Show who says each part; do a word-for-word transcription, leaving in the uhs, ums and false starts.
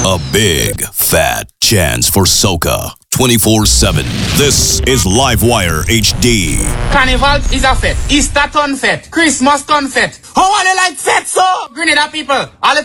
Speaker 1: A big, fat chance for soca. twenty-four seven. This is Livewire H D.
Speaker 2: Carnival is a fete. Easter turn fete. Christmas turn fete. How are they like fete so? Grenada people. All the